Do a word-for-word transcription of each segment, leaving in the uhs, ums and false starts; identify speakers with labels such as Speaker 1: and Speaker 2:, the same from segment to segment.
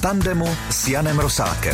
Speaker 1: tandemu s Janem Rosákem.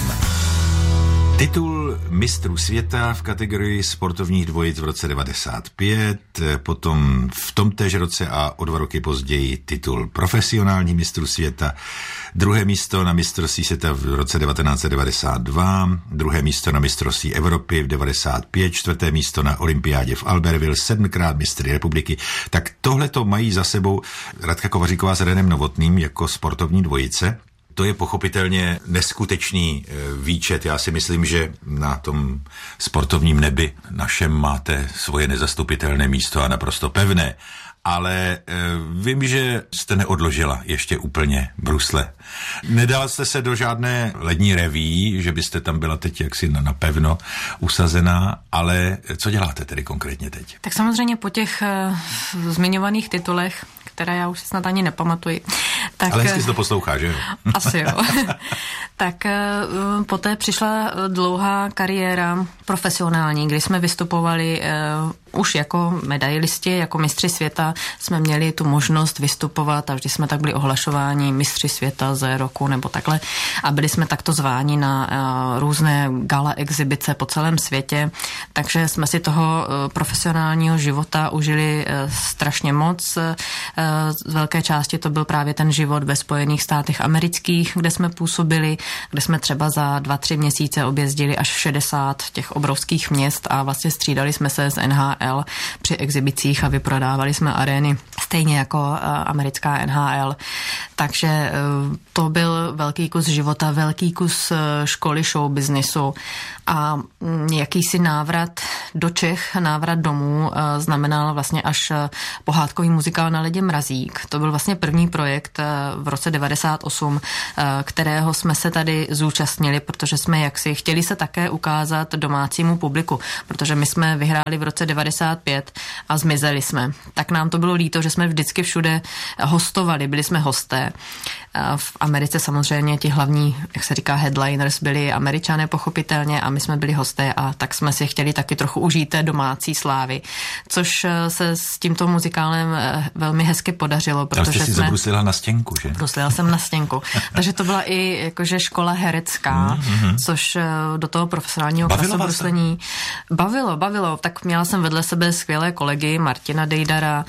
Speaker 2: Titul mistrů světa v kategorii sportovních dvojic v roce devadesát pět, potom v tomtéž roce a o dva roky později titul profesionální mistrů světa, druhé místo na mistrovství světa v roce devatenáct set devadesát dva, druhé místo na mistrovství Evropy v devadesát pět, čtvrté místo na olympiádě v Albertville, sedmkrát mistry republiky. Tak tohle to mají za sebou Radka Kovaříková s Renem Novotným jako sportovní dvojice. To je pochopitelně neskutečný výčet. Já si myslím, že na tom sportovním nebi našem máte svoje nezastupitelné místo a naprosto pevné. Ale e, vím, že jste neodložila ještě úplně brusle. Nedala jste se do žádné lední reví, že byste tam byla teď jaksi napevno usazená, ale co děláte tedy konkrétně teď?
Speaker 3: Tak samozřejmě po těch uh, zmiňovaných titulech, které já už si snad ani nepamatuji. Tak,
Speaker 2: ale hezky se to poslouchá, že jo?
Speaker 3: Asi jo. Tak uh, poté přišla dlouhá kariéra profesionální, kdy jsme vystupovali uh, už jako medailisti, jako mistři světa jsme měli tu možnost vystupovat a vždy jsme tak byli ohlašováni mistři světa ze roku nebo takhle a byli jsme takto zváni na uh, různé gala exibice po celém světě, takže jsme si toho uh, profesionálního života užili uh, strašně moc. Uh, z velké části to byl právě ten život ve Spojených státech amerických, kde jsme působili, kde jsme třeba za dva, tři měsíce objezdili až šedesát těch obrovských měst a vlastně střídali jsme se z N H L při exhibicích a vyprodávali jsme arény stejně jako uh, americká N H L. Takže uh, to byl velký kus života, velký kus uh, školy show businessu a um, jakýsi návrat do Čech, návrat domů uh, znamenal vlastně až uh, pohádkový muzikál Na ledě Mrazík. To byl vlastně první projekt uh, v roce devadesát osm, uh, kterého jsme se tady zúčastnili, protože jsme jaksi chtěli se také ukázat domácímu publiku, protože my jsme vyhráli v roce devadesát pět a zmizeli jsme. Tak nám to bylo líto, že jsme vždycky všude hostovali, byli jsme hosté. V Americe samozřejmě ti hlavní, jak se říká, headliners byli Američané pochopitelně a my jsme byli hosté a tak jsme si chtěli taky trochu užít té domácí slávy, což se s tímto muzikálem velmi hezky podařilo, protože
Speaker 2: jste si
Speaker 3: jsme...
Speaker 2: zabruslila na stěnku, že?
Speaker 3: Bruslila jsem na stěnku. Takže to byla i jakože škola herecká, mm-hmm. což do toho profesionálního krasobruslení bavilo, bavilo. Tak měla jsem vedle sebe skvělé kolegy, Martina Dejdara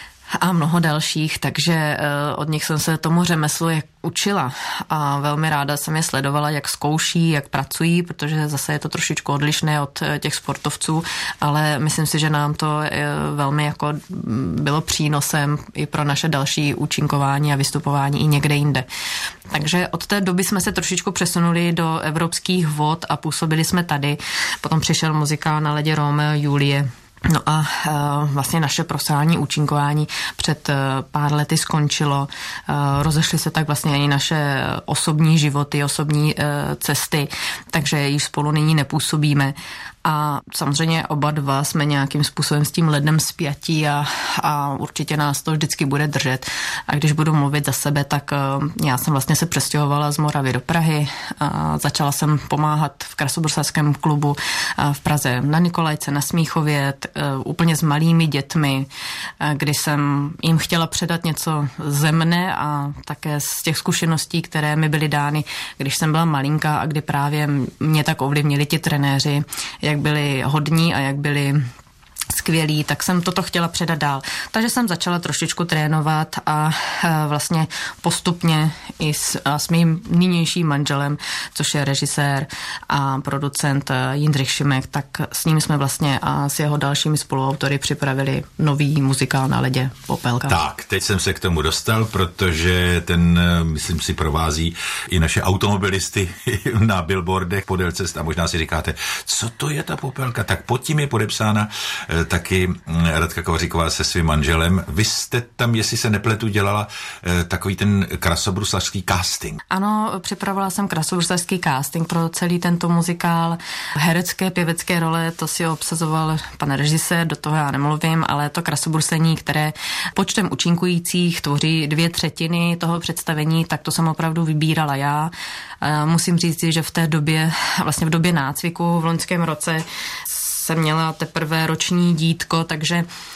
Speaker 3: a mnoho dalších, takže uh, od nich jsem se tomu řemeslu jak učila a velmi ráda jsem je sledovala, jak zkouší, jak pracují, protože zase je to trošičku odlišné od těch sportovců, ale myslím si, že nám to velmi jako bylo přínosem i pro naše další účinkování a vystupování i někde jinde. Takže od té doby jsme se trošičku přesunuli do evropských vod a působili jsme tady. Potom přišel muzikál Na ledě Romeo Julie. No a uh, vlastně naše profesionální účinkování před uh, pár lety skončilo. Uh, rozešly se tak vlastně i naše osobní životy, osobní uh, cesty, takže již spolu nyní nepůsobíme. A samozřejmě oba dva jsme nějakým způsobem s tím ledem spjatí a, a určitě nás to vždycky bude držet. A když budu mluvit za sebe, tak uh, já jsem vlastně se přestěhovala z Moravy do Prahy. A začala jsem pomáhat v krasobruslařském klubu uh, v Praze na Nikolajce, na Smíchově, t, uh, úplně s malými dětmi, uh, kdy jsem jim chtěla předat něco ze mne a také z těch zkušeností, které mi byly dány, když jsem byla malinká a kdy právě mě tak ovlivnili ti trenéři, jak byli hodní a jak byli skvělý, tak jsem toto chtěla předat dál. Takže jsem začala trošičku trénovat a vlastně postupně i s, a s mým nynějším manželem, což je režisér a producent Jindřich Šimek, tak s ním jsme vlastně a s jeho dalšími spoluautory připravili nový muzikál Na ledě Popelka.
Speaker 2: Tak, teď jsem se k tomu dostal, protože ten, myslím si, provází i naše automobilisty na billboardech podél cest a možná si říkáte, co to je ta Popelka? Tak pod tím je podepsána taky Radka Kovaříková se svým manželem. Vy jste tam, jestli se nepletu, dělala eh, takový ten krasobruslařský casting.
Speaker 3: Ano, připravila jsem krasobruslařský casting pro celý tento muzikál. Herecké, pěvecké role, to si obsazoval pan režisér, do toho já nemluvím, ale to krasobruslení, které počtem účinkujících tvoří dvě třetiny toho představení, tak to jsem opravdu vybírala já. Eh, musím říct, že v té době, vlastně v době nácviku v loňském roce jsem měla teprve roční dítko, takže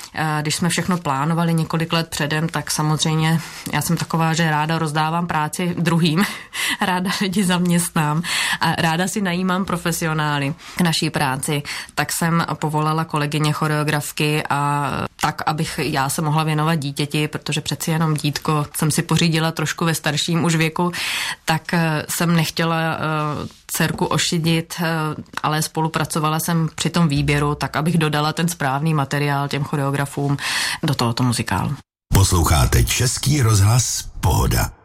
Speaker 3: když jsme všechno plánovali několik let předem, tak samozřejmě já jsem taková, že ráda rozdávám práci druhým, ráda lidi zaměstnám a ráda si najímám profesionály k naší práci, tak jsem povolala kolegyně choreografky a tak, abych já se mohla věnovat dítěti, protože přeci jenom dítko jsem si pořídila trošku ve starším už věku, tak jsem nechtěla uh, dcerku ošidit, uh, ale spolupracovala jsem při tom výběru, tak abych dodala ten správný materiál těm choreografům do tohoto muzikálu.
Speaker 1: Posloucháte Český rozhlas Pohoda.